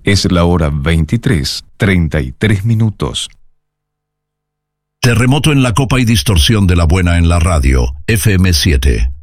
Es la hora 23:33. Terremoto en la Copa y distorsión de la buena en la radio, FM7.